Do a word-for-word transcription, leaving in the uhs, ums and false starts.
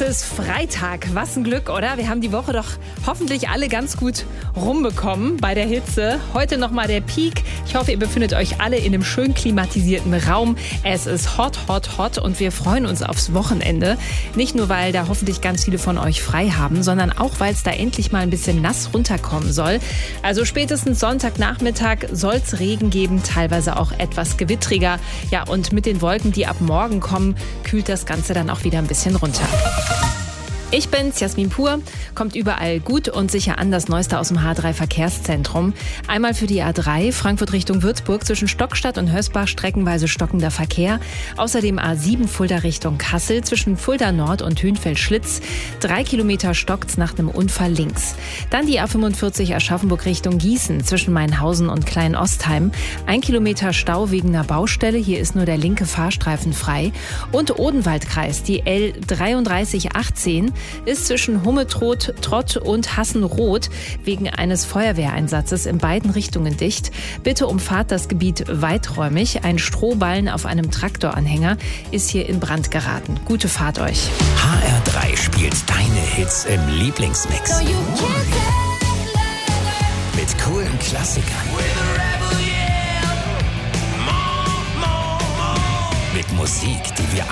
Es ist Freitag. Was ein Glück, oder? Wir haben die Woche doch hoffentlich alle ganz gut rumbekommen bei der Hitze. Heute nochmal der Peak. Ich hoffe, ihr befindet euch alle in einem schön klimatisierten Raum. Es ist hot, hot, hot und wir freuen uns aufs Wochenende. Nicht nur, weil da hoffentlich ganz viele von euch frei haben, sondern auch, weil es da endlich mal ein bisschen nass runterkommen soll. Also spätestens Sonntagnachmittag soll es Regen geben, teilweise auch etwas gewittriger. Ja, und mit den Wolken, die ab morgen kommen, kühlt das Ganze dann auch wieder ein bisschen runter. Ich bin's, Jasmin Pur. Kommt überall gut und sicher an, das Neueste aus dem H drei Verkehrszentrum. Einmal für die A drei, Frankfurt Richtung Würzburg, zwischen Stockstadt und Hösbach streckenweise stockender Verkehr. Außerdem A sieben Fulda Richtung Kassel, zwischen Fulda Nord und Hünfeld-Schlitz. Drei Kilometer stockt's nach einem Unfall links. Dann die A fünfundvierzig Aschaffenburg Richtung Gießen, zwischen Mainhausen und Klein-Ostheim. Ein Kilometer Stau wegen einer Baustelle, hier ist nur der linke Fahrstreifen frei. Und Odenwaldkreis, die L dreiunddreißig achtzehn, ist zwischen Hummetrott Trott und Hassenroth wegen eines Feuerwehreinsatzes in beiden Richtungen dicht. Bitte umfahrt das Gebiet weiträumig. Ein Strohballen auf einem Traktoranhänger ist hier in Brand geraten. Gute Fahrt euch. H R drei spielt deine Hits im Lieblingsmix. Mit coolen Klassikern. Mit Musik, die wir